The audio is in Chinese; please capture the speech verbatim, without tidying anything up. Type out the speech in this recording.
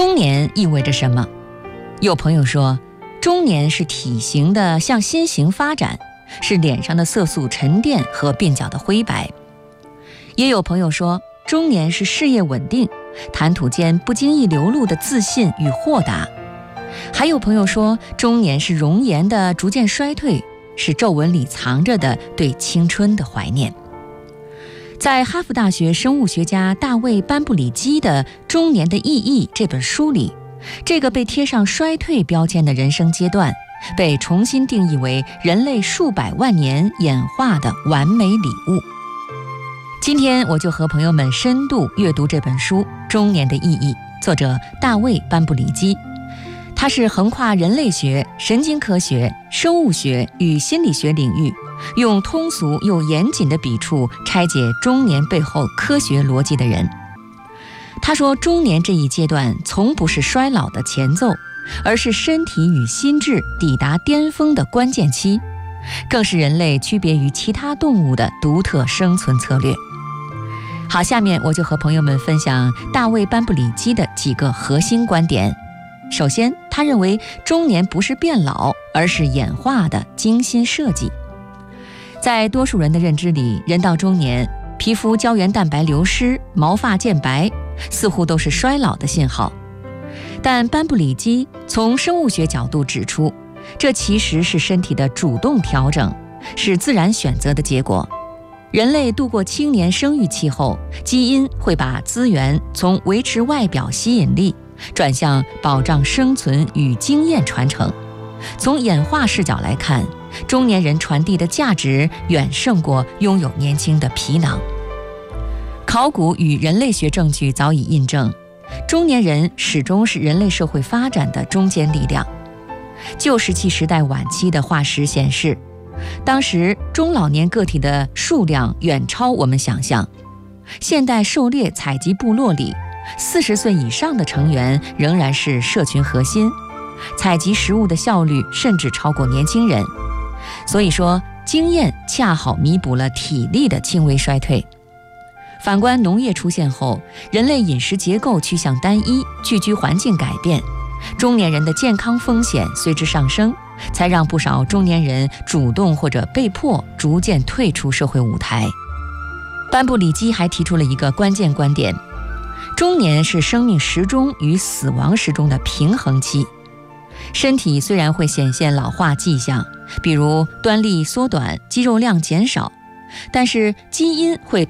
中年意味着什么？有朋友说，中年是体型的向心型发展，是脸上的色素沉淀和鬓角的灰白。也有朋友说，中年是事业稳定，谈吐间不经意流露的自信与豁达。还有朋友说，中年是容颜的逐渐衰退，是皱纹里藏着的对青春的怀念。在哈佛大学生物学家大卫·班布里基的《中年的意义》这本书里，这个被贴上衰退标签的人生阶段，被重新定义为人类数百万年演化的完美礼物。今天我就和朋友们深度阅读这本书《中年的意义》，作者大卫·班布里基。他是横跨人类学、神经科学、生物学与心理学领域，用通俗又严谨的笔触拆解中年背后科学逻辑的人。他说，中年这一阶段从不是衰老的前奏，而是身体与心智抵达巅峰的关键期，更是人类区别于其他动物的独特生存策略。好，下面我就和朋友们分享大卫·班布里基的几个核心观点。首先，他认为中年不是变老，而是演化的精心设计。在多数人的认知里，人到中年，皮肤胶原蛋白流失，毛发渐白，似乎都是衰老的信号。但班布里基从生物学角度指出，这其实是身体的主动调整，是自然选择的结果。人类度过青年生育期后，基因会把资源从维持外表吸引力转向保障生存与经验传承。从演化视角来看，中年人传递的价值远胜过拥有年轻的皮囊。考古与人类学证据早已印证，中年人始终是人类社会发展的中坚力量。旧石器时代晚期的化石显示，当时中老年个体的数量远超我们想象。现代狩猎采集部落里，四十岁以上的成员仍然是社群核心，采集食物的效率甚至超过年轻人。所以说，经验恰好弥补了体力的轻微衰退。反观农业出现后，人类饮食结构趋向单一，聚居环境改变，中年人的健康风险随之上升，才让不少中年人主动或者被迫逐渐退出社会舞台。班布里基还提出了一个关键观点，中年是生命时钟与死亡时钟的平衡期。身体虽然会显现老化迹象，比如端粒缩短、肌肉量减少，但是基因会